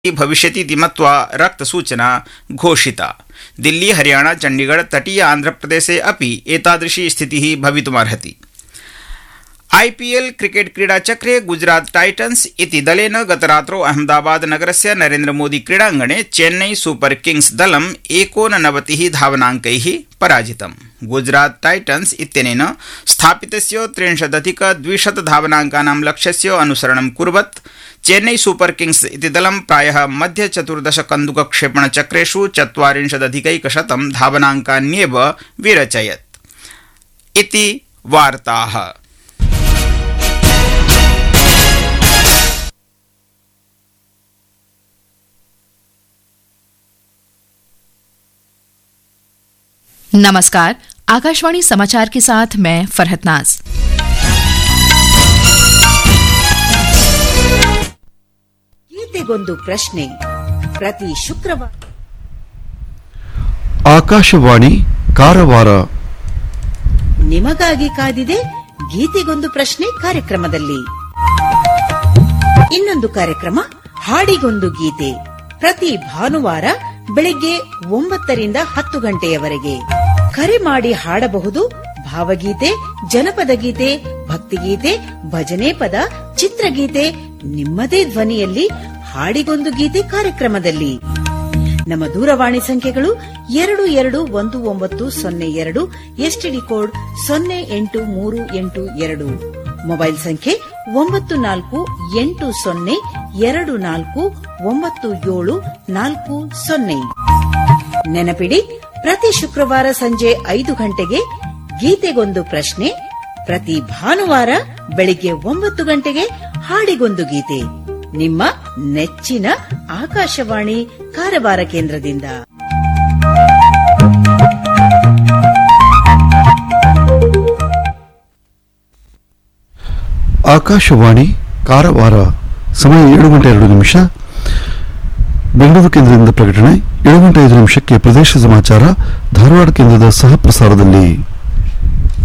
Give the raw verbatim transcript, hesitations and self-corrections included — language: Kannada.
भविष्यतीति मत्वा रक्तसूचना घोषिता। दिल्ली हरियाणा चण्डीगढ़ तटीय आन्ध्रप्रदेशे अपि एतादृशी स्थितिः भवितुमर्हति। आईपीएल क्रिकेट क्रीडाचक्रे गुजरात टाइटन्स इति दलेन गतरात्रौ अहमदाबाद नगरस्य नरेन्द्र मोदी क्रीडाङ्गणे Chennai super Kings दलम् एकोननवतिः धावनाङ्कैः पराजितम्। Gujarat titans इत्यनेन स्थापितस्य त्रिंशदधिकद्विशत धावनाङ्कानां लक्ष्यस्य अनुसरणं कुर्वत् चेन्नई सुपर किंग्स इति दलं प्रायः मध्यचतुर्दश कन्दुकक्षेपणचक्रेषु चत्वारिंशदधिकैकशतं धावनाङ्कान्येव विरचयत् इति वार्ताः। नमस्कार, आकाशवाणी समाचार के साथ मैं फरहत नाज। ಗೀತೆಗೊಂದು ಪ್ರಶ್ನೆ ಪ್ರತಿ ಶುಕ್ರವಾರ ಆಕಾಶವಾಣಿ ಕಾರವಾರ ನಿಮಗಾಗಿ ಕಾದಿದೆ ಗೀತೆಗೊಂದು ಪ್ರಶ್ನೆ ಕಾರ್ಯಕ್ರಮದಲ್ಲಿ ಇನ್ನೊಂದು ಕಾರ್ಯಕ್ರಮ ಹಾಡಿಗೊಂದು ಗೀತೆ ಪ್ರತಿ ಭಾನುವಾರ ಬೆಳಿಗ್ಗೆ ಒಂಬತ್ತರಿಂದ ಹತ್ತು ಗಂಟೆಯವರೆಗೆ ಕರೆ ಮಾಡಿ ಹಾಡಬಹುದು ಭಾವಗೀತೆ, ಜನಪದ ಗೀತೆ, ಭಕ್ತಿಗೀತೆ, ಭಜನೆ ಪದ, ಚಿತ್ರಗೀತೆ ನಿಮ್ಮದೇ ಧ್ವನಿಯಲ್ಲಿ ಹಾಡಿಗೊಂದು ಗೀತೆ ಕಾರ್ಯಕ್ರಮದಲ್ಲಿ ನಮ್ಮ ದೂರವಾಣಿ ಸಂಖ್ಯೆಗಳು ಎರಡು ಎರಡು ಒಂದು ಒಂಬತ್ತು ಸೊನ್ನೆ ಎರಡು ಎಸ್ಟಿಡಿ ಕೋಡ್ ಸೊನ್ನೆ ಎಂಟು ಮೂರು ಎಂಟು ಎರಡು, ಮೊಬೈಲ್ ಸಂಖ್ಯೆ ಒಂಬತ್ತು ನಾಲ್ಕು ಎಂಟು ಸೊನ್ನೆ ಎರಡು ನಾಲ್ಕು ಒಂಬತ್ತು ಏಳು ನಾಲ್ಕು ಸೊನ್ನೆ. ನೆನಪಿಡಿ, ಪ್ರತಿ ಶುಕ್ರವಾರ ಸಂಜೆ ಐದು ಗಂಟೆಗೆ ಗೀತೆಗೊಂದು ಪ್ರಶ್ನೆ, ಪ್ರತಿ ಭಾನುವಾರ ಬೆಳಿಗ್ಗೆ ಒಂಬತ್ತು ಗಂಟೆಗೆ ಹಾಡಿಗೊಂದು ಗೀತೆ ನಿಮ್ಮ ನೆಚ್ಚಿನ ಆಕಾಶವಾಣಿ ಕಾರವಾರ ಕೇಂದ್ರದಿಂದ. ಆಕಾಶವಾಣಿ ಕಾರವಾರ ಸಮಯ ಏಳು ಗಂಟೆ ಎರಡು ನಿಮಿಷ. ಬೆಂಗಳೂರು ಕೇಂದ್ರದಿಂದ ಪ್ರಕಟಣೆ ಏಳು ಗಂಟೆ ಐದು ನಿಮಿಷಕ್ಕೆ ಪ್ರದೇಶ ಸಮಾಚಾರ ಧಾರವಾಡ ಕೇಂದ್ರದ ಸಹ ಪ್ರಸಾರದಲ್ಲಿ.